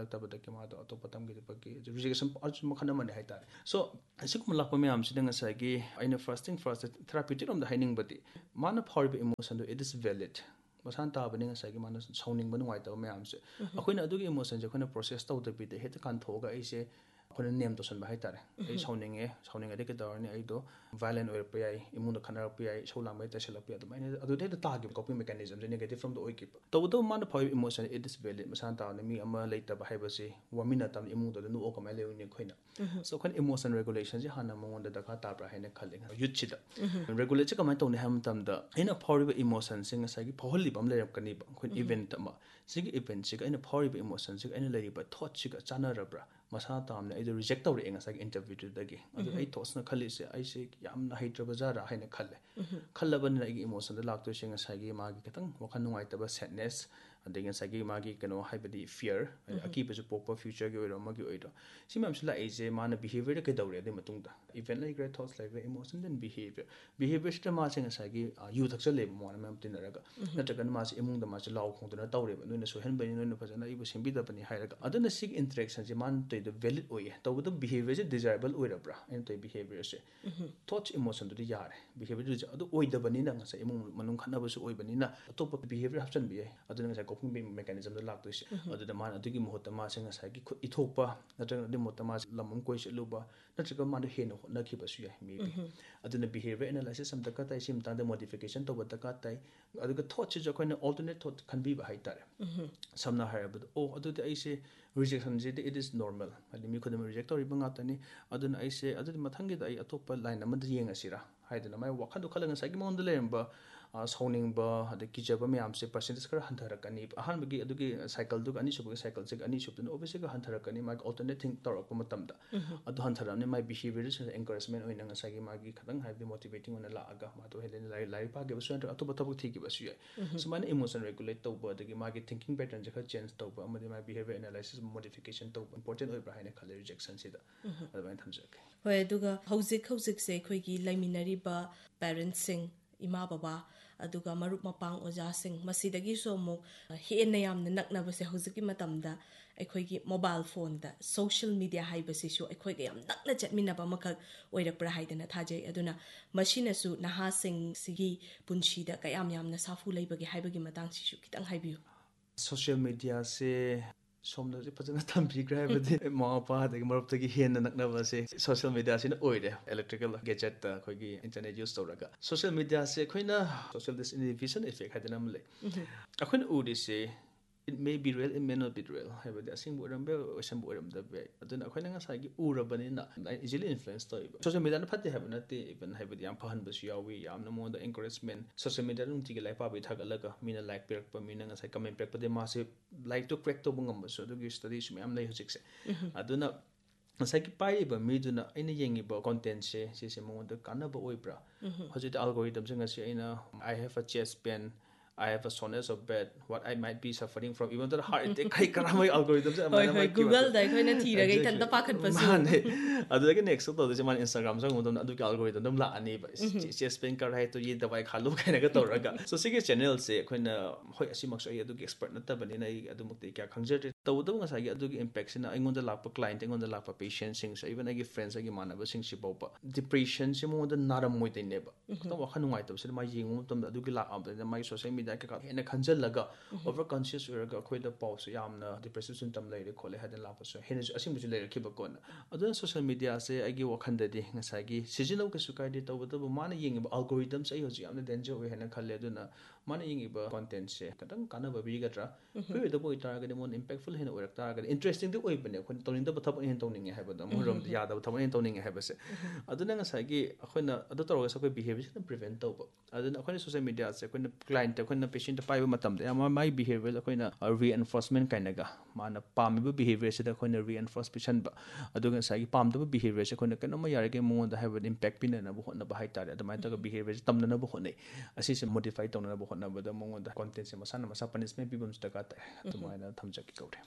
ꯍꯦꯜꯂꯛꯇꯕꯗꯒꯤ ꯃꯥꯗꯣ ꯑꯇꯣꯞꯄ ꯇꯝꯈꯤꯗꯕꯒꯤ ꯔꯤꯖꯦꯛꯁꯟ ꯃꯈꯜ ꯑꯃꯅꯦ ꯍꯥꯏꯇꯥꯔꯦ ꯁꯣ ꯑꯁꯤꯒꯨꯝꯕ ꯂꯥꯛꯄ ꯃꯌꯥꯝꯁꯤꯗ ꯉꯁꯥꯏꯒꯤ ꯑꯩꯅ ꯐꯥꯔꯁꯇ ꯊꯦꯔꯥꯄ꯭ꯌꯨꯇꯤꯛ ꯔꯣꯝꯗ ꯍꯥꯏꯅꯤꯡꯕꯗꯤ ꯃꯥꯅ ꯐꯥꯎꯔꯤꯕ ꯏꯃꯣꯁꯟꯗꯣ ꯏꯠ ꯏꯁ ꯚꯦꯂꯤꯗ ꯃꯁꯥꯅ ꯇꯥꯕꯅꯤ ꯉꯁꯥꯏꯒꯤ ꯃꯥꯅ ꯁꯥꯎꯅꯤꯡꯕ ꯅꯨꯡꯉꯥꯏꯇꯕ ꯃꯌꯥꯝꯁꯦ ꯑꯩꯈꯣꯏꯅ ꯑꯗꯨꯒꯤ ꯏꯃꯣꯁꯟꯁꯦ ꯑꯩꯈꯣꯏꯅ ꯄ꯭ꯔꯣꯁꯦꯁ ꯇꯧꯗꯕꯤꯗ ꯍꯦꯛꯇ ꯀꯥꯟꯊꯣꯛꯑꯒ ꯑꯩꯁꯦ ꯑꯩꯈꯣꯏꯅ ꯅꯦꯝ ꯇꯧꯁꯟꯕ ꯍꯥꯏꯇꯥꯔꯦ ꯑꯩ ꯁꯥꯎꯅꯤꯡꯉꯗꯤ ꯀꯩꯗꯧꯔꯅꯤ ꯑꯩꯗꯣ ꯚꯥꯏꯂꯦꯟ ꯑꯣꯏꯔꯛꯄ ꯌꯥꯏ ꯏꯃꯨꯡꯗ ꯈꯠꯅꯔꯛꯄ ꯌꯥꯏ ꯏꯁꯧ ꯂꯥꯡꯕ ꯇꯩꯁꯜꯂꯛꯄ ꯌꯥꯏ ꯑꯗꯨꯃꯥꯏꯅ ꯑꯗꯨꯗ ꯍꯦꯛꯇ ꯇꯥꯈꯤꯕ ꯀꯣꯄꯤꯡ ꯃꯦꯀꯥꯅꯤꯖꯝꯁꯦ ꯅꯦꯒꯦꯇꯤቭ ꯔꯣꯝꯗ ꯑꯣꯏꯈꯤꯕ ꯇꯧꯕꯇꯕꯨ ꯃꯥꯅ ꯐꯥꯎꯔꯤꯕ ꯏꯃꯣꯁꯟ ꯏꯠ ꯏꯁ ꯚꯦꯂꯤꯗ ꯃꯁꯥꯅ ꯇꯥꯕꯅꯤ ꯃꯤ ꯑꯃ ꯂꯩꯇꯕ ꯍꯥꯏꯕꯁꯤ ꯋꯥꯃꯤꯟꯅ ꯏꯃꯨꯡꯗ ꯅꯣꯛꯑ ꯀꯃꯥꯏꯅ ꯂꯩꯔꯨꯅꯤ ꯑꯩꯈꯣꯏꯅ ꯁꯣ ꯑꯩꯈꯣꯏꯅ ꯏꯃꯣꯁꯟ ꯔꯦꯒꯨꯂꯦꯁꯟꯁꯦ ꯍꯥꯟꯅ ꯃꯉꯣꯟꯗ ꯗꯔꯀꯥꯔ ꯇꯥꯕ꯭ꯔꯥ ꯍꯥꯏꯅ ꯈꯜꯂꯦ ꯌꯨꯠꯁꯤꯗ ꯔꯦꯒꯨꯂꯦꯠꯁꯦ ꯀꯃꯥꯏꯅ ꯇꯧꯅꯤ ꯍꯥꯏꯕ ꯃꯇꯝꯗ ꯑꯩꯅ ꯐꯥꯎꯔꯤꯕ ꯏꯃꯣꯁꯟꯁꯦ ꯉꯁꯥꯏꯒꯤ ꯐꯥꯎꯍꯜꯂꯤꯕ ꯑꯃ ꯂꯩꯔꯛꯀꯅꯤꯕ ꯑꯩꯈꯣꯏꯅ ꯏꯚꯦꯟꯠ ꯑꯃ ꯁꯤꯒꯤ ꯏꯚꯦꯟꯠꯁꯤꯒ ꯑꯩꯅ ꯐꯥꯎꯔꯤꯕ ꯏꯃꯣꯁꯟꯁꯤꯒ ꯑꯩꯅ ꯂꯩꯔꯤꯕ ꯊꯣꯠꯁꯤꯒ ꯆꯥꯟꯅꯔꯕ꯭ꯔꯥ ꯃꯁꯥ ꯇꯥꯝꯅ ꯑꯩꯗꯣ ꯔꯤꯖꯦꯛ ꯇꯧꯔꯛꯑꯦ ꯉꯁꯥꯏꯒꯤ ꯏꯟꯇꯔꯚ꯭ꯌꯨꯗꯨꯗꯒꯤ ꯑꯗꯨ ꯑꯩ ꯊꯣꯠꯁꯅ ꯈꯜꯂꯤꯁꯦ ꯑꯩꯁꯦ ꯌꯥꯝꯅ ꯍꯩꯇ꯭ꯔꯕꯖꯥꯔꯥ ꯍꯥꯏꯅ ꯈꯜꯂꯦ ꯈꯜꯂꯕꯅꯤꯅ ꯑꯩꯒꯤ ꯏꯃꯣꯁꯟꯗ ꯂꯥꯛꯇꯣꯏꯁꯦ ꯉꯁꯥꯏꯒꯤ ꯃꯥꯒꯤ ꯈꯤꯇꯪ ꯋꯥꯈꯜ ꯅꯨꯡꯉꯥꯏꯇꯕ ꯁꯦꯗꯅꯦꯁ ꯑꯗꯒꯤ ꯉꯁꯥꯏꯒꯤ ꯃꯥꯒꯤ ꯀꯩꯅꯣ ꯍꯥꯏꯕꯗꯤ ꯐꯤꯌꯔ ꯑꯀꯤꯕꯁꯨ ꯄꯣꯛꯄ ꯐ꯭ꯌꯨꯆꯔꯒꯤ ꯑꯣꯏꯔꯣ ꯑꯃꯒꯤ ꯑꯣꯏꯔꯣ ꯁꯤ ꯃꯌꯥꯝꯁꯤ ꯂꯥꯛꯏꯁꯦ ꯃꯥꯅ ꯕꯤꯍꯦꯕꯤꯌꯔꯗ ꯀꯩꯗꯧꯔꯦ ꯑꯗꯨꯒꯤ ꯃꯇꯨꯡꯗ ꯏꯚꯦꯟꯠ ꯂꯩꯈ꯭ꯔꯦ ꯊꯣꯠꯁ ꯂꯩꯈ꯭ꯔꯦ ꯏꯃꯣꯁꯟ ꯗꯦꯟ ꯕꯤꯍꯦꯕꯤꯌꯔꯁꯤꯗ ꯃꯥꯁꯦ ꯉꯁꯥꯏꯒꯤ ꯌꯨ ꯊꯛꯆꯜꯂꯦꯕ ꯃꯉꯣꯟꯗ ꯃꯌꯥꯝ ꯇꯤꯟꯅꯔꯒ ꯅꯠꯇ꯭ꯔꯒꯅ ꯃꯥꯁꯦ ꯏꯃꯨꯡꯗ ꯃꯥꯁꯦ ꯂꯥꯎ ꯈꯣꯡꯗꯅ ꯇꯧꯔꯦꯕ ꯅꯣꯏꯅ ꯁꯣꯏꯍꯟꯕꯅꯤ ꯅꯣꯏꯅ ꯐꯖꯅ ꯑꯩꯕꯨ ꯁꯦꯝꯕꯤꯗꯕꯅꯤ ꯍꯥꯏꯔꯒ ꯑꯗꯨꯅ ꯁꯤꯒꯤ ꯏꯟꯇꯔꯦꯛꯁꯟꯁꯦ ꯃꯥꯅ ꯇꯧꯔꯤꯗꯣ ꯚꯦꯂꯤꯗ ꯑꯣꯏꯌꯦ ꯇꯧꯕꯇꯕꯨ ꯕꯤꯍꯦꯕꯤꯌꯔꯁꯦ ꯗꯤꯖꯥꯏꯔꯕꯜ ꯑꯣꯏꯔꯕ꯭ꯔꯥ ꯑꯩꯅ ꯇꯧꯔꯤ ꯕꯤꯍꯦꯕꯤꯌꯔꯁꯦ ꯊꯣꯠꯁ ꯏꯃꯣꯁꯟꯗꯨꯗꯤ ꯌꯥꯔꯦ ꯕꯤꯍꯦꯕꯤꯌꯔ ꯑꯗꯨ ꯑꯣꯏꯗꯕꯅꯤꯅ ꯉꯁꯥꯏ ꯏꯃꯨꯡ ꯃꯅꯨꯡ ꯈꯠꯅꯕꯁꯨ ꯑꯣꯏꯕꯅꯤꯅ ꯑꯇꯣꯞꯄ ꯕꯤꯍꯦꯕꯤꯌꯔ ꯍꯥꯞꯆꯤꯟꯕ ꯌꯥꯏ ꯑꯗꯨꯅ ꯉꯁꯥꯏ ꯀꯣꯄꯤꯡ ꯃꯦꯀꯥꯅꯤꯖꯝꯗ ꯂꯥꯛꯇꯣꯏꯁꯦ ꯑꯗꯨꯗ ꯃꯥꯅ ꯑꯗꯨꯒꯤ ꯃꯍꯨꯠꯇ ꯃꯥꯁꯦ ꯉꯁꯥꯏꯒꯤ ꯈꯨꯠ ꯏꯊꯣꯛꯄ ꯅꯠꯇ꯭ꯔꯒ ꯑꯗꯨꯒꯤ ꯃꯍꯨꯠꯇ ꯃꯥꯁꯦ ꯂꯝ ꯑꯃ ꯀꯣꯏ ꯆꯠꯂꯨꯕ ꯅꯠꯇ꯭ꯔꯒ ꯃꯥꯅ ꯍꯦꯟꯅ ꯍꯣꯠꯅꯈꯤꯕꯁꯨ ꯌꯥꯏ ꯃꯦꯕꯤ ꯑꯗꯨꯅ ꯕꯤꯍꯦꯕꯤꯌꯔ ꯑꯦꯅꯥꯂꯥꯏꯁꯤꯁ ꯑꯃ ꯗꯔꯀꯥꯔ ꯇꯥꯏ ꯁꯤ ꯃꯇꯥꯡꯗ ꯃꯣꯗꯤꯐꯤꯀꯦꯁꯟ ꯇꯧꯕ ꯗꯔꯀꯥꯔ ꯇꯥꯏ ꯑꯗꯨꯒ ꯊꯣꯠꯁꯤꯁꯨ ꯑꯩꯈꯣꯏꯅ ꯑꯣꯜꯇꯔꯅꯦꯠ ꯊꯣꯠ ꯈꯟꯕꯤꯕ ꯍꯥꯏꯇꯥꯔꯦ ꯁꯝꯅ ꯍꯥꯏꯔꯕꯗ ꯑꯗꯨꯗꯤ ꯑꯩꯁꯦ ꯔꯤꯖꯦꯛꯁꯟꯁꯤꯗꯤ ꯏꯠ ꯏꯁ ꯅꯣꯔꯃꯦꯜ ꯍꯥꯏꯗꯤ ꯃꯤ ꯈꯨꯗꯤꯡꯃꯛ ꯔꯤꯖꯦꯛ ꯇꯧꯔꯤꯕ ꯉꯥꯛꯇꯅꯤ ꯑꯗꯨꯅ ꯑꯩꯁꯦ ꯑꯗꯨꯗꯤ ꯃꯊꯪꯒꯤꯗ ꯑꯩ ꯑꯇꯣꯞꯄ ꯂꯥꯏꯟ ꯑꯃꯗ ꯌꯦꯡꯉꯁꯤꯔꯥ ꯍꯥꯏꯗꯅ ꯃꯥꯏ ꯋꯥꯈꯜꯗꯣ ꯈꯜꯂꯒ ꯉꯁꯥꯏꯒꯤ ꯃꯉꯣꯟꯗ ꯂꯩꯔꯝꯕ ꯁꯥꯎꯅꯤꯡꯕ ꯑꯗꯩ ꯀꯤꯖꯕ ꯃꯌꯥꯝꯁꯦ ꯄꯔꯁꯦꯟꯇꯦꯖ ꯈꯔ ꯍꯟꯊꯔꯛꯀꯅꯤ ꯑꯍꯥꯟꯕꯒꯤ ꯑꯗꯨꯒꯤ ꯁꯥꯏꯀꯜꯗꯨꯒ ꯑꯅꯤꯁꯨꯕꯒꯤ ꯁꯥꯏꯀꯜꯁꯤꯒ ꯑꯅꯤꯁꯨꯕꯗꯨꯅ ꯑꯣꯕꯤꯌꯁꯂꯤ ꯍꯟꯊꯔꯛꯀꯅꯤ ꯃꯥꯒꯤ ꯑꯣꯜꯇꯔꯅꯦꯠ ꯊꯤꯡ ꯇꯧꯔꯛꯄ ꯃꯇꯝꯗ ꯑꯗꯨ ꯍꯟꯊꯔꯛꯑꯕꯅꯤ ꯃꯥꯒꯤ ꯕꯤꯍꯦꯕꯤꯌꯔꯁꯤꯗ ꯑꯦꯟꯀꯔꯦꯖꯃꯦꯟ ꯑꯣꯏꯅ ꯉꯁꯥꯏꯒꯤ ꯃꯥꯒꯤ ꯈꯤꯇꯪ ꯍꯥꯏꯕꯗꯤ ꯃꯣꯇꯤꯚꯦꯇꯤꯡ ꯑꯣꯏꯅ ꯂꯥꯛꯑꯒ ꯃꯥꯗꯣ ꯍꯦꯟꯅ ꯂꯥꯏꯔꯤꯛ ꯄꯥꯈꯤꯕꯁꯨ ꯅꯠꯇ꯭ꯔꯒ ꯑꯇꯣꯞꯄ ꯊꯕꯛ ꯊꯤꯈꯤꯕꯁꯨ ꯌꯥꯏ ꯁꯨꯃꯥꯏꯅ ꯏꯃꯣꯁꯟ ꯔꯦꯒꯨꯂꯦꯠ ꯇꯧꯕ ꯑꯗꯒꯤ ꯃꯥꯒꯤ ꯊꯤꯡꯀꯤꯡ ꯄꯦꯇꯔꯟꯁꯦ ꯈꯔ ꯆꯦꯟꯖ ꯇꯧꯕ ꯑꯃꯗꯤ ꯃꯥꯒꯤ ꯕꯤꯍꯦꯕꯤꯌꯔ ꯑꯦꯅꯥꯂꯥꯏꯁꯤꯁ ꯃꯣꯗꯤꯐꯤꯀꯦꯁꯟ ꯇꯧꯕ ꯏꯝꯄꯣꯔꯇꯦꯟ ꯑꯣꯏꯕ꯭ꯔꯥ ꯍꯥꯏꯅ ꯈꯜꯂꯦ ꯔꯤꯖꯦꯛꯁꯟꯁꯤꯗ ꯑꯗꯨꯃꯥꯏꯅ ꯊꯝꯖꯒꯦ ꯍꯣꯏ ꯑꯗꯨꯒ ꯍꯧꯖꯤꯛꯁꯦ ꯑꯩꯈꯣꯏꯒꯤ ꯂꯩꯃꯤꯟꯅꯔꯤꯕ ꯄꯦꯔꯦꯟꯠꯁꯤꯡ ꯏꯃꯥ ꯕꯕꯥ ꯑꯗꯨꯒ ꯃꯔꯨꯞ ꯃꯄꯥꯡ ꯑꯣꯖꯥꯁꯤꯡ ꯃꯁꯤꯗꯒꯤꯁꯨ ꯑꯃꯨꯛ ꯍꯦꯟꯅ ꯌꯥꯝꯅ ꯅꯛꯅꯕꯁꯦ ꯍꯧꯖꯤꯛꯀꯤ ꯃꯇꯝꯗ ꯑꯩꯈꯣꯏꯒꯤ ꯃꯣꯕꯥꯏꯜ ꯐꯣꯟꯗ ꯁꯣꯁꯤꯌꯦꯜ ꯃꯤꯗꯤꯌꯥ ꯍꯥꯏꯕꯁꯤꯁꯨ ꯑꯩꯈꯣꯏꯒ ꯌꯥꯝ ꯅꯛꯅ ꯆꯠꯃꯤꯟꯅꯕ ꯑꯃꯈꯛ ꯑꯣꯏꯔꯛꯄ꯭ꯔꯥ ꯍꯥꯏꯗꯅ ꯊꯥꯖꯩ ꯑꯗꯨꯅ ꯃꯁꯤꯅꯁꯨ ꯅꯍꯥꯁꯤꯡꯁꯤꯒꯤ ꯄꯨꯟꯁꯤꯗ ꯀꯌꯥꯝ ꯌꯥꯝꯅ ꯁꯥꯐꯨ ꯂꯩꯕꯒꯦ ꯍꯥꯏꯕꯒꯤ ꯃꯇꯥꯡꯁꯤꯁꯨ ꯈꯤꯇꯪ ꯍꯥꯏꯕꯤꯌꯨ ꯁꯣꯁꯤꯌꯦꯜ ꯃꯤꯗꯤꯌꯥꯁꯦ ꯁꯣꯝꯗꯁꯨ ꯐꯖꯅ ꯊꯝꯕꯤꯈ꯭ꯔꯦ ꯍꯥꯏꯕꯗꯤ ꯃꯃꯥ ꯃꯄꯥ ꯑꯗꯒꯤ ꯃꯔꯨꯞꯇꯒꯤ ꯍꯦꯟꯅ ꯅꯛꯅꯕꯁꯦ ꯁꯣꯁꯤꯌꯦꯜ ꯃꯤꯗꯤꯌꯥꯁꯤꯅ ꯑꯣꯏꯔꯦ ꯑꯦꯂꯦꯛꯇ꯭ꯔꯤꯀꯦꯜ ꯒꯦꯖꯦꯠꯇ ꯑꯩꯈꯣꯏꯒꯤ ꯏꯟꯇꯔꯅꯦꯠ ꯌꯨꯁ ꯇꯧꯔꯒ ꯁꯣꯁꯤꯌꯦꯜ ꯃꯤꯗꯤꯌꯥꯁꯦ ꯑꯩꯈꯣꯏꯅ ꯁꯣꯁꯤꯌꯦꯜ ꯗꯤꯁꯏꯟꯐꯤꯁꯟ ꯏꯐꯦꯛ ꯍꯥꯏꯗꯅ ꯑꯃ ꯂꯩ ꯑꯩꯈꯣꯏꯅ ꯎꯔꯤꯁꯦ it May B real it May not B real ꯍꯥꯏꯕꯗꯤ ꯑꯁꯦꯡꯕ ꯑꯣꯏꯔꯝꯕ ꯌꯥꯏ ꯑꯁꯦꯡꯕ ꯑꯣꯏꯔꯝꯗꯕ ꯌꯥꯏ ꯑꯗꯨꯅ ꯑꯩꯈꯣꯏꯅ ꯉꯁꯥꯏꯒꯤ ꯎꯔꯕꯅꯤꯅ ꯏꯖꯤꯂꯤ ꯏꯟꯐ꯭ꯂꯨꯌꯦꯟꯁ ꯇꯧꯋꯦꯕ ꯁꯣꯁꯤꯌꯦꯜ ꯃꯤꯗꯤꯌꯥꯅ ꯐꯠꯇꯦ ꯍꯥꯏꯕ ꯅꯠꯇꯦ ꯏꯚꯟ ꯍꯥꯏꯕꯗꯤ ꯌꯥꯝ ꯐꯍꯟꯕꯁꯨ ꯌꯥꯎꯏ ꯌꯥꯝꯅ ꯃꯉꯣꯟꯗ ꯑꯦꯟꯀꯔꯦꯖꯃꯦꯟ ꯁꯣꯁꯤꯌꯦꯜ ꯃꯤꯗꯤꯌꯥꯗ ꯅꯨꯡꯇꯤꯒꯤ ꯂꯥꯏꯔꯤꯛ ꯄꯥꯕꯒꯤ ꯊꯥꯒꯠꯂꯒ ꯃꯤꯅ ꯂꯥꯏꯛ ꯄꯤꯔꯛꯄ ꯃꯤꯅ ꯉꯁꯥꯏ ꯀꯃꯦꯟ ꯄꯤꯔꯛꯄꯗꯒꯤ ꯃꯥꯁꯦ ꯂꯥꯏꯔꯤꯛꯇꯣ ꯀ꯭ꯔꯦꯛ ꯇꯧꯕ ꯉꯝꯕꯁꯨ ꯑꯗꯨꯒꯤ ꯁ꯭ꯇꯗꯤꯁꯨ ꯃꯌꯥꯝ ꯂꯩ ꯍꯧꯖꯤꯛꯁꯦ ꯑꯗꯨꯅ ꯉꯁꯥꯏꯒꯤ ꯄꯥꯏꯔꯤꯕ ꯃꯤꯗꯨꯅ ꯑꯩꯅ ꯌꯦꯡꯉꯤꯕ ꯀꯣꯟꯇꯦꯟꯠꯁꯦ ꯁꯤꯁꯦ ꯃꯉꯣꯟꯗ ꯀꯥꯟꯅꯕ ꯑꯣꯏꯕ꯭ꯔꯥ ꯍꯧꯖꯤꯛꯇꯤ ꯑꯜꯒꯣꯔꯤꯊꯝꯁꯦ ꯉꯁꯤ ꯑꯩꯅ I ꯍꯦভ uh chess pen I have a soreness of bed, what I might be suffering from, even though heart attack, kai karamai algorithms ꯍꯣꯏ ꯍꯣꯏ ꯒꯨꯒꯜꯗ ꯑꯩꯈꯣꯏꯅ ꯊꯤꯔꯒ ꯏꯊꯟꯇ ꯄꯥꯈꯠꯄꯁꯨ ꯃꯥꯅꯦ ꯑꯗꯨꯗꯒꯤ ꯅꯦꯛꯁ ꯇꯧꯗꯣꯏꯁꯦ ꯃꯥꯅ ꯏꯟꯁꯇꯥꯒ꯭ꯔꯥꯝ ꯆꯪꯕ ꯃꯇꯝꯗ ꯑꯗꯨꯒꯤ ꯑꯜꯒꯣꯔꯤꯊꯝ ꯑꯗꯨꯝ ꯂꯥꯛꯑꯅꯤꯕ ꯆꯦꯁ ꯄꯦꯟ ꯀꯔ ꯍꯥꯏ ꯇꯣ ꯌꯦ ꯗꯋꯥꯏ ꯈꯥꯜꯂꯨ ꯀꯥꯏꯅꯒ ꯇꯧꯔꯒ ꯁꯣ ꯁꯤꯒꯤ ꯆꯦꯅꯦꯜꯁꯦ ꯑꯩꯈꯣꯏꯅ ꯍꯣꯏ ꯑꯁꯤꯃꯛꯁꯨ ꯑꯩ ꯑꯗꯨꯒꯤ ꯑꯦꯛꯁꯄꯔꯠ ꯅꯠꯇꯕꯅꯤꯅ ꯑꯩ ꯑꯗꯨꯃꯛꯇꯤ ꯀꯌꯥ ꯈꯪꯖꯗ꯭ꯔꯦ ꯇꯧꯕꯇꯕꯨ ꯉꯁꯥꯏꯒꯤ ꯑꯗꯨꯒꯤ ꯏꯝꯄꯦꯛꯁꯤꯅ ꯑꯩꯉꯣꯟꯗ ꯂꯥꯛꯄ ꯀ꯭ꯂꯥꯏꯟꯠ ꯑꯩꯉꯣꯟꯗ ꯂꯥꯛꯄ ꯄꯦꯁꯦꯟꯠꯁꯤꯡꯁꯨ ꯏꯚꯟ ꯑꯩꯒꯤ ꯐ꯭ꯔꯦꯟడ్ꯁ ꯑꯩꯒꯤ ꯏꯃꯥꯟꯅꯕꯁꯤꯡꯁꯤ ꯐꯥꯎꯕ ꯗꯤꯄ꯭ꯔꯦꯁꯟꯁꯦ ꯃꯉꯣꯟꯗ ꯅꯥꯔꯝꯃꯣꯏꯗꯣꯏꯅꯦꯕ ꯈꯤꯇꯪ ꯋꯥꯈꯜ ꯅꯨꯡꯉꯥꯏꯇꯕꯁꯤꯅ ꯃꯥ ꯌꯦꯡꯕ ꯃꯇꯝꯗ ꯑꯗꯨꯒꯤ ꯂꯥꯛꯑꯕꯅꯤꯅ ꯃꯥꯒꯤ ꯁꯣꯁꯤꯌꯦꯜ ꯃꯤꯗꯤꯌꯥ ꯀꯩꯀꯥ ꯍꯦꯟꯅ ꯈꯟꯖꯜꯂꯒ ꯑꯣꯚꯔ ꯀꯟꯁꯤꯌꯁ ꯑꯣꯏꯔꯒ ꯑꯩꯈꯣꯏꯗ ꯄꯥꯎꯁꯦ ꯌꯥꯝꯅ ꯗꯤꯄ꯭ꯔꯦꯁꯤቭ ꯁꯤꯝꯇꯝ ꯂꯩꯔꯦ ꯈꯣꯠꯂꯦ ꯍꯥꯏꯗꯅ ꯂꯥꯛꯄꯁꯨ ꯍꯦꯟꯅꯁꯨ ꯑꯁꯤꯡꯕꯁꯨ ꯂꯩꯔꯛꯈꯤꯕ ꯀꯣꯟꯅ ꯑꯗꯨꯅ ꯁꯣꯁꯤꯌꯦꯜ ꯃꯤꯗꯤꯌꯥꯁꯦ ꯑꯩꯒꯤ ꯋꯥꯈꯜꯗꯗꯤ ꯉꯁꯥꯏꯒꯤ ꯁꯤꯖꯤꯟꯅꯕ ꯀꯩꯁꯨ ꯀꯥꯏꯗꯦ ꯇꯧꯕꯇꯕꯨ ꯃꯥꯅ ꯌꯦꯡꯉꯤꯕ ꯑꯜꯒꯣꯔꯤꯊꯝꯁꯦ ꯑꯩ ꯍꯧꯖꯤꯛ ꯌꯥꯝꯅ ꯗꯦꯟꯖꯔ ꯑꯣꯏ ꯍꯥꯏꯅ ꯈꯜꯂꯦ ꯑꯗꯨꯅ ꯃꯥꯅ ꯌꯦꯡꯉꯤꯕ ꯀꯣꯟꯇꯦꯟꯠꯁꯦ ꯈꯤꯇꯪ ꯀꯥꯟꯅꯕ ꯄꯤꯒꯗ꯭ꯔꯥ ꯐ꯭ꯔꯤ ꯑꯣꯏꯗꯕ ꯑꯣꯏꯇꯥꯔꯒꯗꯤ ꯃꯉꯣꯟꯗ ꯏꯝꯄꯦꯛꯐꯨꯜ ꯍꯦꯟꯅ ꯑꯣꯏꯔꯛ ꯇꯥꯔꯒꯗꯤ ꯏꯟꯇꯔꯦꯁꯇꯤꯡꯗꯤ ꯑꯣꯏꯕꯅꯦ ꯑꯩꯈꯣꯏꯅ ꯇꯧꯅꯤꯡꯗꯕ ꯊꯕꯛꯅ ꯍꯦꯟꯅ ꯇꯧꯅꯤꯡꯉꯦ ꯍꯥꯏꯕꯗꯣ ꯑꯃꯔꯣꯝꯗ ꯌꯥꯗꯕ ꯊꯕꯛꯅ ꯍꯦꯟꯅ ꯇꯧꯅꯤꯡꯉꯦ ꯍꯥꯏꯕꯁꯦ ꯑꯗꯨꯅ ꯉꯁꯥꯏꯒꯤ ꯑꯩꯈꯣꯏꯅ ꯑꯗꯨ ꯇꯧꯔꯒꯁꯨ ꯑꯩꯈꯣꯏ ꯕꯤꯍꯦꯕꯤꯌꯔꯁꯤꯅ ꯄ꯭ꯔꯤꯚꯦꯟꯠ ꯇꯧꯕ ꯑꯗꯨꯅ ꯑꯩꯈꯣꯏꯅ ꯁꯣꯁꯤꯌꯦꯜ ꯃꯤꯗꯤꯌꯥꯁꯦ ꯑꯩꯈꯣꯏꯅ ꯀ꯭ꯂꯥꯏꯟꯠꯇ ꯑꯩꯈꯣꯏꯅ ꯄꯦꯁꯦꯟꯠꯇ ꯄꯥꯏꯕ ꯃꯇꯝꯗ ꯌꯥꯝ ꯃꯥꯒꯤ ꯕꯤꯍꯦꯕꯤꯌꯔ ꯑꯩꯈꯣꯏꯅ ꯔꯤꯑꯦꯟꯐꯣꯔꯁꯃꯦꯟꯠ ꯀꯥꯏꯅꯒ ꯃꯥꯅ ꯄꯥꯝꯃꯤꯕ ꯕꯤꯍꯦꯕꯤꯌꯔꯁꯤꯗ ꯑꯩꯈꯣꯏꯅ ꯔꯤꯑꯦꯟꯐꯣꯔꯁ ꯄꯤꯁꯟꯕ ꯑꯗꯨꯒ ꯉꯁꯥꯏꯒꯤ ꯄꯥꯝꯗꯕ ꯕꯤꯍꯦꯕꯤꯌꯔꯁꯦ ꯑꯩꯈꯣꯏꯅ ꯀꯩꯅꯣꯝꯃ ꯌꯥꯔꯤꯒꯩ ꯃꯉꯣꯟꯗ ꯍꯥꯏꯕꯗꯤ ꯏꯝꯄꯦꯛ ꯄꯤꯅꯅꯕ ꯍꯣꯠꯅꯕ ꯍꯥꯏꯇꯥꯔꯦ ꯑꯗꯨꯃꯥꯏꯅ ꯇꯧꯔꯒ ꯕꯤꯍꯦꯕꯤꯌꯔꯁꯦ ꯇꯝꯅꯅꯕ ꯍꯣꯠꯅꯩ ꯑꯁꯤꯁꯦ ꯃꯣꯗꯤꯐꯥꯏ ꯇꯧꯅꯅꯕ ꯍꯣꯠꯅꯕꯗ ꯃꯉꯣꯟꯗ ꯀꯣꯟꯇꯦꯟꯠꯁꯦ ꯃꯁꯥꯅ ꯃꯁꯥ ꯄꯅꯤꯁꯃꯦꯟꯠ ꯄꯤꯕ ꯑꯃꯁꯨ ꯗꯔꯀꯥꯔ ꯇꯥꯏ ꯑꯗꯨꯃꯥꯏꯅ ꯊꯝꯖꯒꯦ ꯀꯧꯔꯦ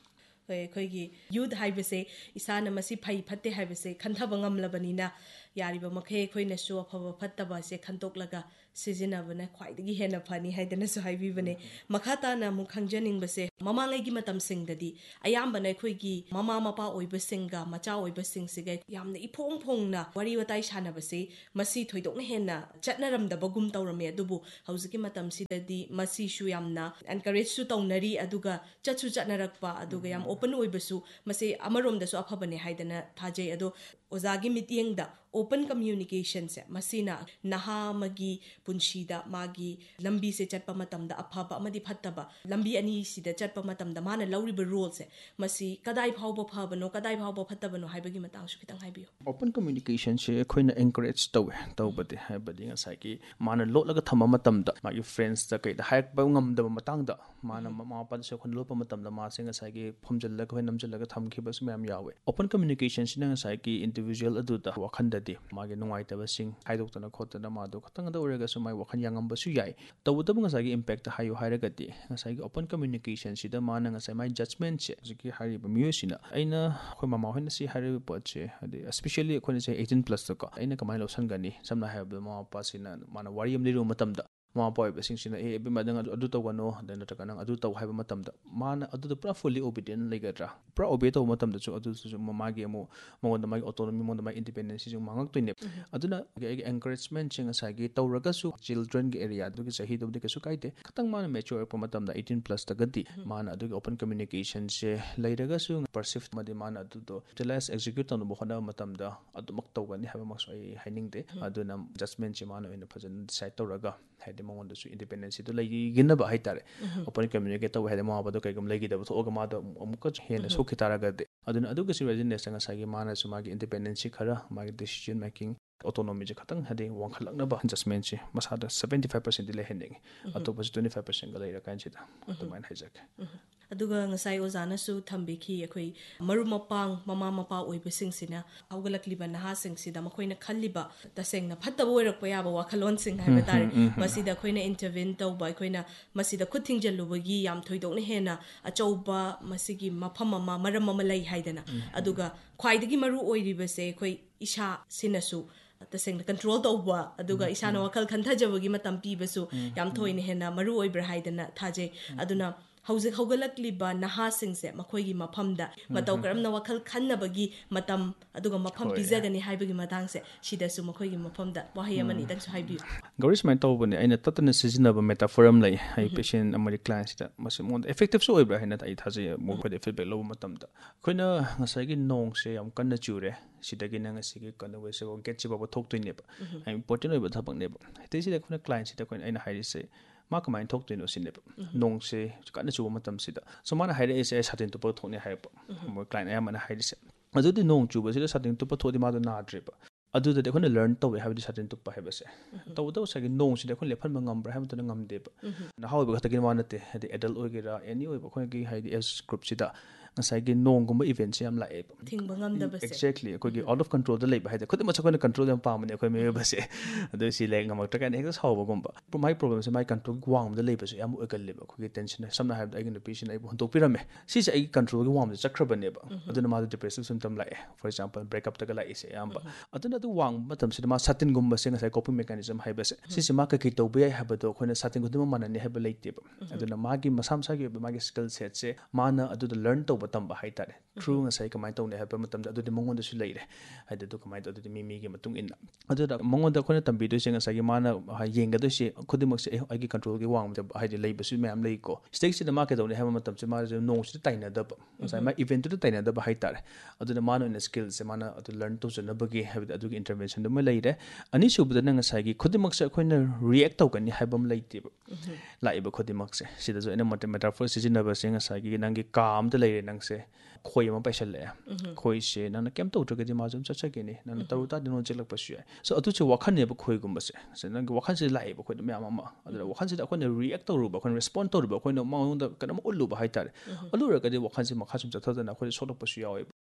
ꯑꯩꯈꯣꯏꯒꯤ ꯌꯨꯠ ꯍꯥꯏꯕꯁꯦ ꯏꯁꯥꯅ ꯃꯁꯤ ꯐꯩ ꯐꯠꯇꯦ ꯍꯥꯏꯕꯁꯦ ꯈꯟꯊꯕ ꯉꯝꯂꯕꯅꯤꯅ ꯌꯥꯔꯤꯕ ꯃꯈꯩ ꯑꯩꯈꯣꯏꯅꯁꯨ ꯑꯐꯕ ꯐꯠꯇꯕ ꯑꯁꯦ ꯈꯟꯇꯣꯛꯂꯒ ꯁꯤꯖꯤꯟꯅꯕꯅ ꯈ꯭ꯋꯥꯏꯗꯒꯤ ꯍꯦꯟꯅ ꯐꯅꯤ ꯍꯥꯏꯗꯅꯁꯨ ꯍꯥꯏꯕꯤꯕꯅꯦ ꯃꯈꯥ ꯇꯥꯅ ꯑꯃꯨꯛ ꯈꯪꯖꯅꯤꯡꯕꯁꯦ ꯃꯃꯥꯡꯉꯩꯒꯤ ꯃꯇꯝꯁꯤꯡꯗꯗꯤ ꯑꯌꯥꯝꯕꯅ ꯑꯩꯈꯣꯏꯒꯤ ꯃꯃꯥ ꯃꯄꯥ ꯑꯣꯏꯕꯁꯤꯡꯒ ꯃꯆꯥ ꯑꯣꯏꯕꯁꯤꯡꯁꯤꯒ ꯌꯥꯝꯅ ꯏꯐꯣꯡ ꯐꯣꯡꯅ ꯋꯥꯔꯤ ꯋꯥꯇꯥꯏ ꯁꯥꯟꯅꯕꯁꯤ ꯃꯁꯤ ꯊꯣꯏꯗꯣꯛꯅ ꯍꯦꯟꯅ ꯆꯠꯅꯔꯝꯗꯕꯒꯨꯝ ꯇꯧꯔꯝꯃꯦ ꯑꯗꯨꯕꯨ ꯍꯧꯖꯤꯛꯀꯤ ꯃꯇꯝꯁꯤꯗꯗꯤ ꯃꯁꯤꯁꯨ ꯌꯥꯝꯅ ꯑꯦꯟꯀꯔꯦꯖꯁꯨ ꯇꯧꯅꯔꯤ ꯑꯗꯨꯒ ꯆꯠꯁꯨ ꯆꯠꯅꯔꯛꯄ ꯑꯗꯨꯒ ꯌꯥꯝ ꯑꯣꯄꯟ ꯑꯣꯏꯕꯁꯨ ꯃꯁꯤ ꯑꯃꯔꯣꯝꯗꯁꯨ ꯑꯐꯕꯅꯦ ꯍꯥꯏꯗꯅ ꯊꯥꯖꯩ ꯑꯗꯣ ꯑꯣꯖꯥꯒꯤ ꯃꯤꯠꯌꯦꯡꯗ open communication se masina naha magi punshida magi lambi se chatpa matamda aphaba amadi phattaba lambi ani sida chatpa matamda mana lauriba role se masi kadai phawba phabano kadai phawba phattabano haibagi matang su kitang haibiyo open communication se khoina encourage tawbade haibadi ngasai ki mana lotlaga thama matamda magi friends da kai da haik ba ngamdaba matangda mana mama pa se khon lopa matamda ma se ngasai ki phomjalla khoi namjalla thamkhiba su mayam yawe open communication sina ngasai ki individual adu da wakhanda मागे नुंगाइतब सिंग हाइदोक्तना खोतना मादो खतंगदा ओरेगसु माइ वखन यांगमबसु याइ तबुतब ngसागी impact हायो हाइरगति ngसागी open communication सिदा माना ngसाइ माइ judgement से जिकि हारिब म्युसिना अइना खो मामा होइना सि Harib पोचे हदि specially अखोने से 18 plus तको अइना कमाइ लोसनगनी समना हाइब मामा पासिना माना वारि अमलिरु मतमदा मामा पाइब सिंगसिना एबि मदंग अदु तवनो दन तकन अदु तव हाइब मतमदा माना अदु पुरा फुली ओबीडिएंट लेगद्रा पुरा ओबे तव मतमदा चु अदु सु मामागे अमु मगोंद माइ ऑटोनोमी मोंद माइ इंडिपेंडेंस सि मांगक तोइने अदुना एनकरेजमेंट सिंग सागी तवरगसु चिल्ड्रन के एरिया दुगी सही दुबदि कसु काइते खतंग माना मैच्योर प मतमदा 18 प्लस तगदि माना अदुगी ओपन कम्युनिकेशन से लैरगसु परसिव मदि माना अदु तो यूटिलाइज एक्जीक्यूट तनु बखना मतमदा अदुमक तवगनि हाबा मक्सु आई हाइनिंगदे अदुना जजमेंट से माना इन फजन डिसाइड तवरगा हाइदे मंगोंदसु इंडिपेंडेंस दु लैगिनबा हाइतारे ओपन कम्युनिकेट तव हाइदे माबदो कैगम लैगिदब थोगा मादो अमुक हेन सोखि तारागदे अदुना अदुगसि रेजिनेस संगसागी माना सु मागी इंडिपेंडेंस खरा मागी decision making autonomy je khatang hade wangkhalakna ba adjustment che masada 75% dile hending atopa 25% ga leira kan chida atumain haijak aduga ngasai ozana su thambiki akhoi maru mapang mama mapa oibasing sina awgalakliba naha sing sida makoina khalliba tasengna phattaba oirakpa yaba wakhalon sing haiba tare masida khoina intervene tawba khoina masida khuthing jalubagi yam thoidokna hena achauba masigi mafam mama maram mama lai haidana aduga khwaidagi maru oiribase khoi isha sinasu तसेंग control तौबा अदुगा इसाना वखल खंथाजबगी मतम पीबसु याम थोइने हेना मरु ओइब्रा हाइदना थाजे अदुना हौजिक हौगलक्लिबा नहासिंगसे मखोइगी मफमदा मतौ करमना वखल खन्नबगी मतम अदुगा मफम पिजगनी हाइबगी मतांगसे सिदसु मखोइगी मफमदा वाहै अमनि तंसु हाइबियु गौरिस माइ तौबने आइना ततन सिजनबा मेटाफोरम लै high patient अमरि clients दा मसे मोन effective so ओइब्रा हैना ताइ थाजे मोखोदे फीडबैक लो मतमदा खोइना ngसाइगी नोंगसे याम कन्न चुरे सिदगी नंग सिगी कन्न वेसे ओ गेट चिबा थोक्तोइनेबा आइ इम्पोर्टेन्ट ओइबा थबकनेबा तेसिदा खोइना क्लाइंट सिदा खोइना आइना हाइरिसे मा कमाइन थोक्तोइनो सिनेबा नोंगसे कन्न चुबा मतम सिदा सो माना हाइरे एसे सातिन तुप थोकने हाइबा मो क्लाइंट आयामना हाइरिसे अदुदि नोंग चुबा सिदा सातिन तुप थोदि मादो नाद्रेबा अदुदा देखोन लर्न तवे हाबदि सातिन तुप हाइबसे तवदो सगे नोंग सिदा खोन लेफन मंगमब्रा हाबदो नंगमदेबा नहावबा खतगिन मानते हदि एडल्ट ओइगेरा एनी ओइबा खोन की हाइदि एस ग्रुप सिदा ngसाइगी नोंगुम इवेंट से हम लाए thing बंगमदबसे exactly कोगी out of control the लेबा हाइदे खुद मछ कोन कंट्रोल हम पामने कोइ मे बसे अदो सि leg ngam ta kan ek saw गुम्बा माइ प्रॉब्लम से माइ कंट्रोल वांग द लेबा से हम ओगल लेबा खोगी टेंशन समना हाइब आइगन पेशेंट आइ होंदो पिरमे सि से आइ कंट्रोल गे वांग चक्रबने बा अदुना मा डिप्रेसिव सिम्पटम लाए फॉर एग्जांपल ब्रेकअप तक लाए से याम अदुना दु वांग मतम से मा सातिन गुम्बा से ngसाइ कॉपिंग मेकानिज्म हाइबसे सि से मा ककि तौबे हाइबदो खोना सातिन गुदम मानने हाइब लेते बा अदुना मागी मसाम सागी मागी स्किल सेट से माना अदुदा लर्न तौबा तंबा हाइतारे थ्रू ngसाइ कमाइ तौने हाइब मतम अदुदि मंगोंद सु लेरे हाइदे दु कमाइ अदुदि मी गे मतुंग इन अदुदा मंगोंद खोना तंबि दु से ngसाइ माना येंगदो से खुदिमक से आइगी कंट्रोल गे वांग हाइदे लेबसु मैम लेको स्टेक से मा के तौने हाइब मतम से मा नोंग से ताइना दब ngसाइ मा इवेंट दु ताइना दब हाइतारे अदुना मानो इन स्किल से माना अदु लर्न तो जनबगे हाइब अदुगी इंटरवेंशन दु मा लेरे अनि सुबद ngसाइ गी खुदिमक से खोइना रिएक्ट तौगनि हाइबम लेते लाइब खुदिमक से सिदा जो इन मेटाफोर सिजिनब से ngसाइ गी नंगी काम द लेरे नंग से खोय म पैसल ले खोय से नन केम तो उठगदि माजुम चचगेनि नन तरुता दिनो चलक पसु है सो अतु छ वखन ने खोय गुम्बसे से नंग वखन से लाइ ब खोय म्याम म अदर वखन से अखोन रिएक्ट तो रुब अखोन रिस्पोंड तो रुब अखोन माउंड कनम उल्लु ब हाइतार अल्लु रगदि वखन से मखा सुम चथदना खोय सोलक पसु यावे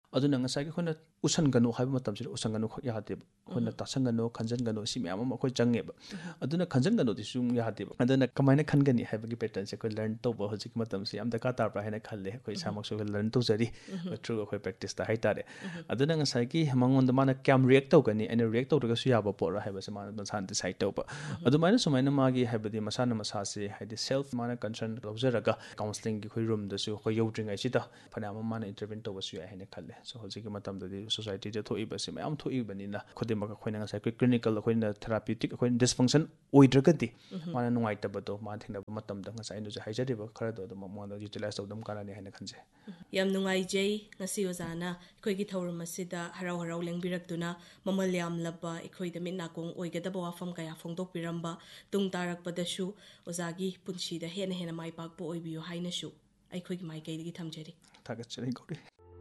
aduna ngasai ki khona usan ganu haiba matam sira usan ganu khak yahate khona tasang ganu khanjan ganu si myam ma khoi change ba aduna khanjan ganu ti sum yahate ba aduna kamaina khangani haiba ki pattern se khoi learn to ba hoji ki matam se am da ka tar pra haina khalle khoi samak so learn to jari through khoi practice ta hai tare aduna ngasai ki mangon da mana cam react to gani and react to ga su ya ba por ra haiba se mana san decide to ba aduma sumaina magi haiba di masana masa se haidi self mana concern lojaraga counseling ki khoi room da su khoi yodring ai sita phana mana intervene to ba su ya haina khalle so hoji ki matam da society je thoi ba se mayam thoi bani na khodima ka khoina ngasai clinical khoina therapeutic khoina dysfunction oidragati mana nungai ta ba to ma thingna matam da ngasai nu je haijari ba khara do mo da utilize to dam kana ne haina khanje yam nungai jei ngasi ozana khoi gi thorum asida harau harau lengbirak duna mamal yam labba khoi da minna kong oigada ba wafam kaya phongdok piramba tung tarak padashu ozagi punchi da hena hena mai pak po oibiyo haina shu ai khoi gi mai kai gi thamjeri thagat chari gori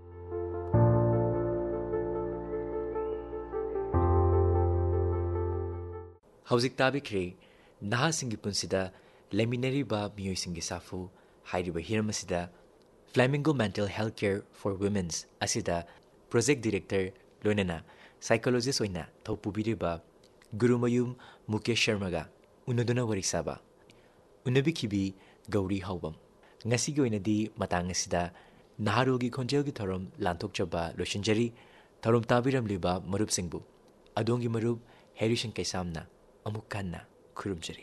Hauzik tabikre naha singi punsida leminary ba miyoi singi safu hairiba hiramasida Flamingo Mental Health Care for Women's asida project director loinana psychologist oina thopubiriba Gurumayum Mukesh Sharma ga unaduna warisaba unabikibi Gauri Haubam ngasi gi oinadi matang asida naharogi khonjel gi thorom lanthokchaba loshinjari thorom tabiram liba marup singbu adongi marup Harrison Kaisamna amukkanna khurumjari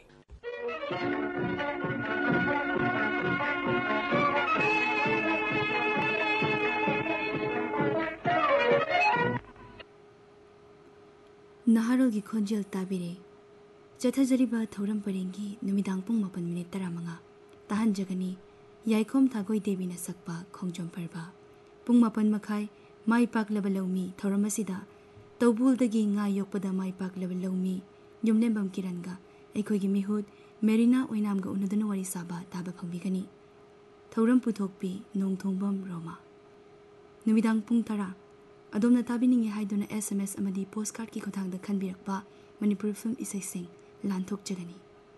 Naharol gi khonjel tabire chathajariba thoram parengi numidang pung 8 minute 15 tahan jagani yaikhom thagoi devi na sakpa khongjom parba pung 8 makhai mai pak labalomi thoram asida tawbul dagi nga yokpada mai pak labalomi yumnembam kiranga ekhoi gi mihut merina oinam ga unaduna wari saba taba phangbigani thoram puthokpi nongthongbam roma numidang pung 10 adomna tabiningi haiduna SMS amadi postcard ki khothangda khanbirakpa Manipur film isai lanthok jagani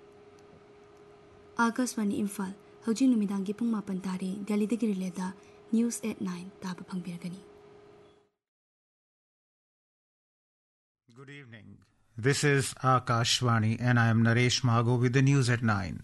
Akashwani Imphal hauji numidangi pung 8 tari Delhi dagi rileda News at 9 taba phangbiragani. Good evening. This is Akashwani and I am Naresh Mago with the news at 9.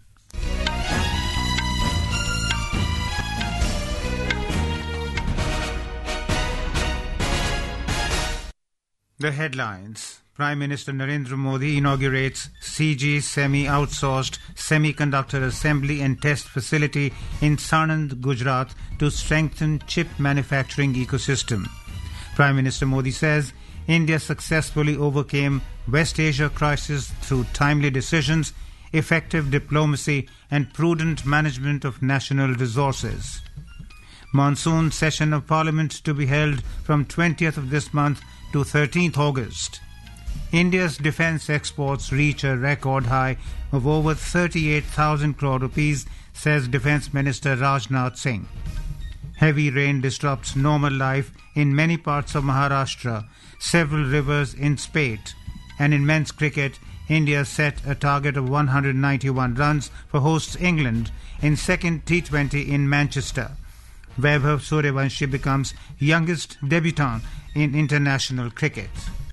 The headlines. Prime Minister Narendra Modi inaugurates CG semi-outsourced semiconductor assembly and test facility in Sanand, Gujarat to strengthen chip manufacturing ecosystem. Prime Minister Modi says India successfully overcame West Asia crisis through timely decisions, effective diplomacy and prudent management of national resources. Monsoon session of Parliament to be held from 20th of this month to 13th August. India's defence exports reach a record high of over 38,000 crore rupees, says Defence Minister Rajnath Singh. Heavy rain disrupts normal life in many parts of Maharashtra, several rivers in spate. And in men's cricket, India set a target of 191 runs for hosts England in second T20 in Manchester. Vaibhav Suryavanshi becomes youngest debutant in international cricket.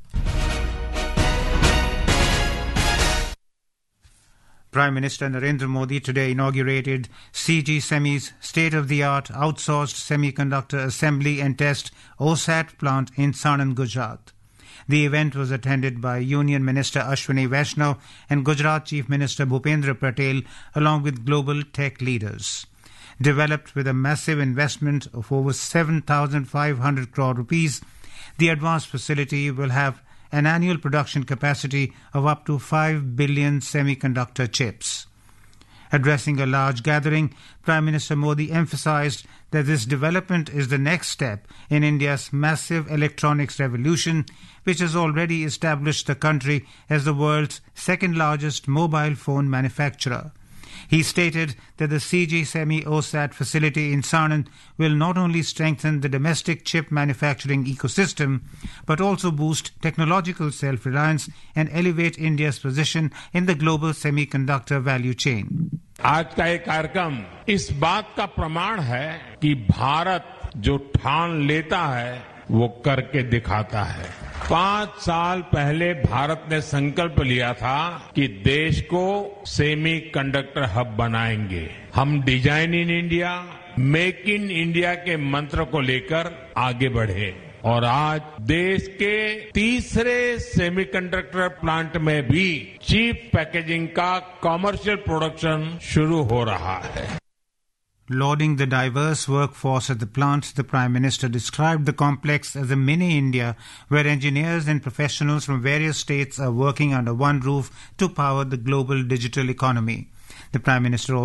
Prime Minister Narendra Modi today inaugurated CG Semi's state-of-the-art outsourced semiconductor assembly and test OSAT plant in Sanand, Gujarat. The event was attended by Union Minister Ashwini Vaishnaw and Gujarat Chief Minister Bhupendra Patel along with global tech leaders. Developed with a massive investment of over 7,500 crore rupees, the advanced facility will have an annual production capacity of up to 5 billion semiconductor chips. Addressing a large gathering, Prime Minister Modi emphasized that this development is the next step in India's massive electronics revolution, which has already established the country as the world's second-largest mobile phone manufacturer. He stated that the CG Semi OSAT facility in Sanand will not only strengthen the domestic chip manufacturing ecosystem, but also boost technological self-reliance and elevate India's position in the global semiconductor value chain. आज का ये कार्यक्रम इस बात का प्रमाण है कि भारत जो ठान लेता है वो करके दिखाता है। 5 साल पहले भारत ने संकल्प लिया था कि देश को सेमीकंडक्टर हब बनाएंगे। हम design in India, make in India के मंत्र को लेकर आगे बढ़े और आज देश के तीसरे सेमीकंडक्टर प्लांट में भी चीप पैकेजिंग का कमर्शियल प्रोडक्शन शुरू हो रहा है। Lauding the diverse workforce at the plant, the Prime Minister described the complex as a mini India where engineers and professionals from various states are working under one roof to power the global digital economy. The Prime Minister